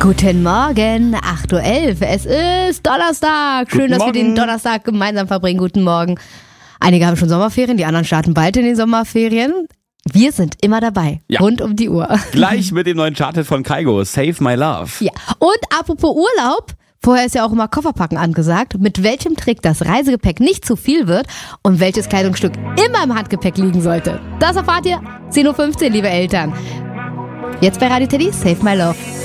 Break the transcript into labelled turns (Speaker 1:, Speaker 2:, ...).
Speaker 1: Guten Morgen, 8:11 Uhr. Es ist Donnerstag. Schön, dass wir den Donnerstag gemeinsam verbringen. Guten Morgen. Einige haben schon Sommerferien, die anderen starten bald in den Sommerferien. Wir sind immer dabei, rund um die Uhr.
Speaker 2: Gleich mit dem neuen Charted von Kygo, Save My Love.
Speaker 1: Ja, und apropos Urlaub, vorher ist ja auch immer Kofferpacken angesagt, mit welchem Trick das Reisegepäck nicht zu viel wird und welches Kleidungsstück immer im Handgepäck liegen sollte. Das erfahrt ihr 10:15 Uhr, liebe Eltern. Jetzt bei Radio Teddy, Save My Love.